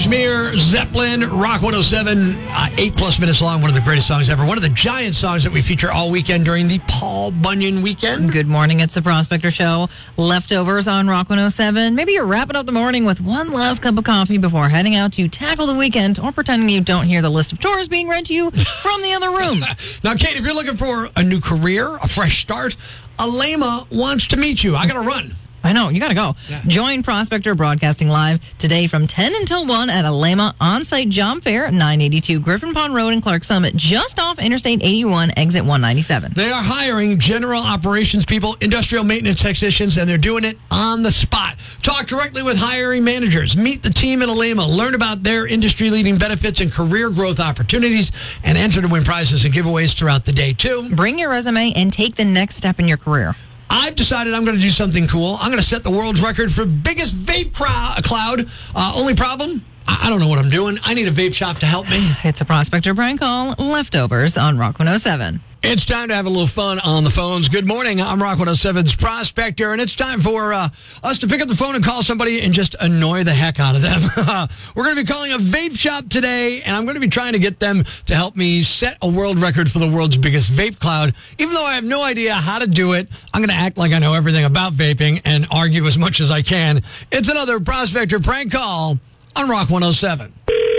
Kashmir, Zeppelin, Rock 107, 8+ minutes long, one of the greatest songs ever. One of the giant songs that we feature all weekend during the Paul Bunyan weekend. Good morning, it's the Prospector Show. Leftovers on Rock 107. Maybe you're wrapping up the morning with one last cup of coffee before heading out to tackle the weekend, or pretending you don't hear the list of chores being read to you from the other room. Now, Kate, if you're looking for a new career, a fresh start, Alema wants to meet you. I got to run. I know, you got to go. Yeah. Join Prospector Broadcasting Live today from 10 until 1 at Alema On-Site Job Fair at 982 Griffin Pond Road in Clark Summit, just off Interstate 81, exit 197. They are hiring general operations people, industrial maintenance technicians, and they're doing it on the spot. Talk directly with hiring managers. Meet the team at Alema. Learn about their industry-leading benefits and career growth opportunities, and enter to win prizes and giveaways throughout the day, too. Bring your resume and take the next step in your career. I've decided I'm going to do something cool. I'm going to set the world's record for biggest vape cloud. Only problem? I don't know what I'm doing. I need a vape shop to help me. It's a Prospector prank call. Leftovers on Rock 107. It's time to have a little fun on the phones. Good morning. I'm Rock 107's Prospector, and it's time for us to pick up the phone and call somebody and just annoy the heck out of them. We're going to be calling a vape shop today, and I'm going to be trying to get them to help me set a world record for the world's biggest vape cloud. Even though I have no idea how to do it, I'm going to act like I know everything about vaping and argue as much as I can. It's another Prospector prank call on Rock 107.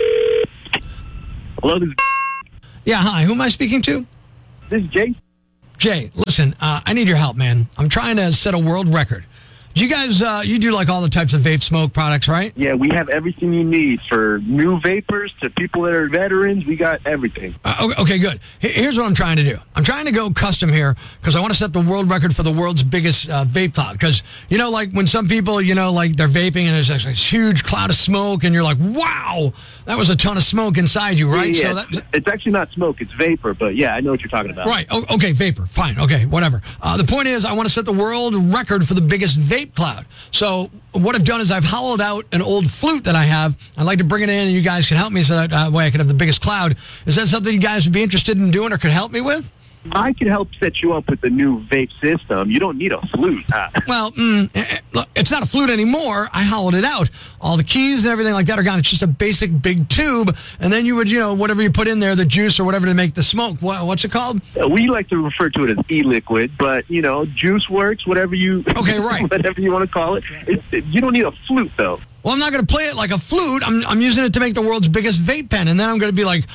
Hello, this is... Yeah, hi. Who am I speaking to? This is Jay. Jay, listen, I need your help, man. I'm trying to set a world record. Do you guys, you do like all the types of vape smoke products, right? Yeah, we have everything you need for new vapors to people that are veterans. We got everything. Okay, good. Here's what I'm trying to do. I'm trying to go custom here because I want to set the world record for the world's biggest vape cloud. Because, you know, like when some people, you know, like they're vaping and there's like this huge cloud of smoke and you're like, wow, that was a ton of smoke inside you, right? Yeah, So it's actually not smoke, it's vapor. But yeah, I know what you're talking about. Right. Okay, vapor. Fine. Okay, whatever. The point is I want to set the world record for the biggest vape cloud. So what I've done is I've hollowed out an old flute that I have. I'd like to bring it in and you guys can help me so that way I can have the biggest cloud. Is that something you guys would be interested in doing or could help me with? I can help set you up with the new vape system. You don't need a flute. Well, look, it's not a flute anymore. I hollowed it out. All the keys and everything like that are gone. It's just a basic big tube. And then you would, you know, whatever you put in there, the juice or whatever to make the smoke. What's it called? We like to refer to it as e-liquid, but, you know, juice works, whatever you... Okay, right. whatever you want to call it. You don't need a flute, though. Well, I'm not going to play it like a flute. I'm using it to make the world's biggest vape pen. And then I'm going to be like...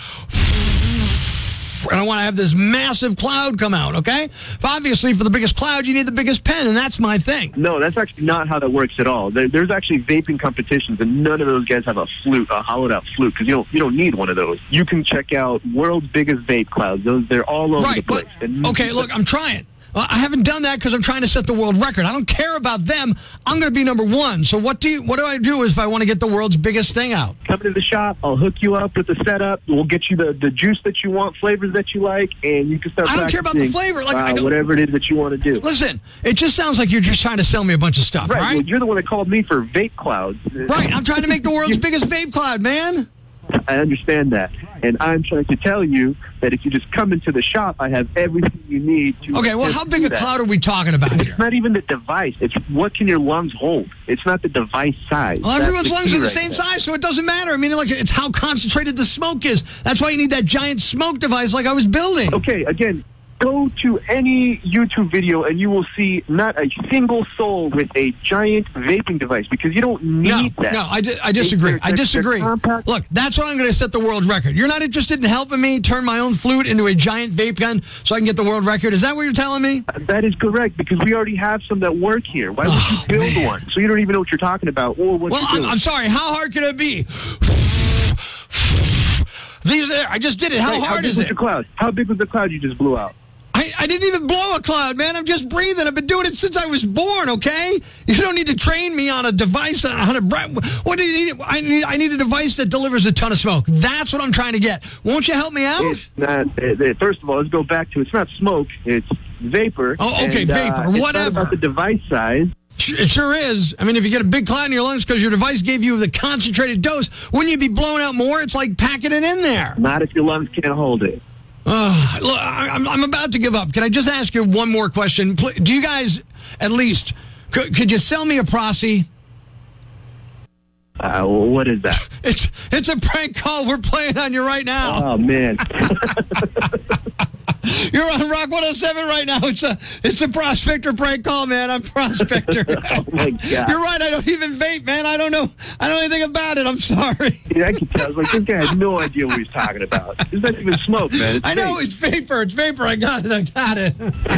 And I want to have this massive cloud come out, okay? Obviously, for the biggest cloud, you need the biggest pen, and that's my thing. No, that's actually not how that works at all. There's actually vaping competitions, and none of those guys have a flute, a hollowed-out flute, because you don't need one of those. You can check out World's Biggest Vape Clouds. They're all over the place. Okay, look, I'm trying. I haven't done that because I'm trying to set the world record. I don't care about them. I'm going to be number one. So what do I do if I want to get the world's biggest thing out? Come to the shop. I'll hook you up with the setup. We'll get you the juice that you want, flavors that you like, and you can start I don't care about the flavor. Like, whatever it is that you want to do. Listen, it just sounds like you're just trying to sell me a bunch of stuff, right? Right? Well, you're the one that called me for vape clouds. Right. I'm trying to make the world's biggest vape cloud, man. I understand that. And I'm trying to tell you that if you just come into the shop, I have everything you need to... Okay, well, how big a cloud are we talking about here? It's not even the device. It's what can your lungs hold. It's not the device size. Well, everyone's lungs are the same size, so it doesn't matter. I mean, like, it's how concentrated the smoke is. That's why you need that giant smoke device like I was building. Okay, again... Go to any YouTube video and you will see not a single soul with a giant vaping device because you don't need that. No, I disagree. I disagree. Look, that's why I'm going to set the world record. You're not interested in helping me turn my own flute into a giant vape gun so I can get the world record? Is that what you're telling me? That is correct because we already have some that work here. Why would you build one? So you don't even know what you're talking about or what you're doing. I'm sorry. How hard can it be? I just did it. How hard is it? How big was the cloud you just blew out? I didn't even blow a cloud, man. I'm just breathing. I've been doing it since I was born, okay? You don't need to train me on a device. What do you need? I need a device that delivers a ton of smoke. That's what I'm trying to get. Won't you help me out? It's not, first of all, let's go back to it's not smoke. It's vapor. Oh, okay, vapor. Whatever. It's not about the device size. It sure is. I mean, if you get a big cloud in your lungs because your device gave you the concentrated dose, wouldn't you be blowing out more? It's like packing it in there. Not if your lungs can't hold it. Look, I'm about to give up. Can I just ask you one more question? Do you guys, at least, could you sell me a Prosy? What is that? It's a prank call we're playing on you right now. Oh, man. You're on Rock 107 right now. It's a Prospector prank call, man. I'm Prospector. Oh, my God. You're right. I don't even vape, man. I don't know anything about it. I'm sorry. Yeah, I can tell. Like, this guy had no idea what he's talking about. It's not even smoke, man. I know. It's vapor. It's vapor. I got it.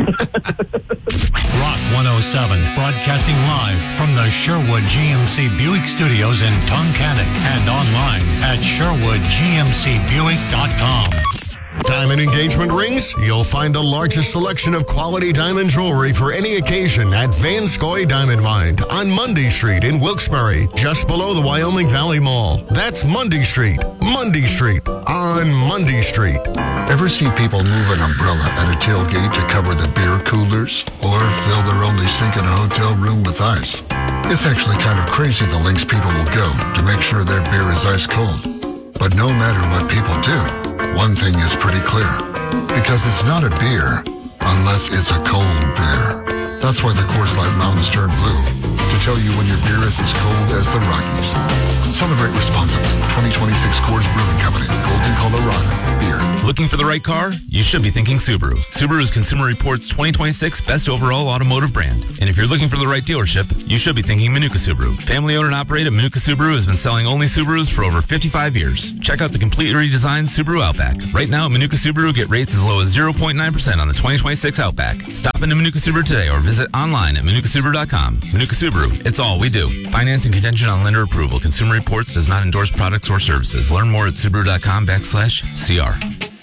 Rock 107, broadcasting live from the Sherwood GMC Buick Studios in Tunkhannock and online at SherwoodGMCBuick.com. Diamond engagement rings? You'll find the largest selection of quality diamond jewelry for any occasion at Vanscoy Diamond Mine on Mundy Street in Wilkes-Barre, just below the Wyoming Valley Mall. That's Mundy Street on Mundy Street. Ever see people move an umbrella at a tailgate to cover the beer coolers? Or fill their only sink in a hotel room with ice? It's actually kind of crazy the lengths people will go to make sure their beer is ice cold. But no matter what people do, one thing is pretty clear. Because it's not a beer unless it's a cold beer. That's why the Coors Light Mountains turn blue. To tell you when your beer is as cold as the Rockies. Celebrate responsibly. 2026 Coors Brewing Company, Golden, Colorado. Beer. Looking for the right car? You should be thinking Subaru. Subaru is Consumer Reports' 2026 Best Overall Automotive Brand. And if you're looking for the right dealership, you should be thinking Manuka Subaru. Family owned and operated, Manuka Subaru has been selling only Subarus for over 55 years. Check out the completely redesigned Subaru Outback. Right now, Manuka Subaru get rates as low as 0.9% on the 2026 Outback. Stop into Manuka Subaru today or visit online at ManukaSubaru.com. Manuka Subaru, it's all we do. Financing contingent on lender approval. Consumer Reports does not endorse products or services. Learn more at Subaru.com/CR.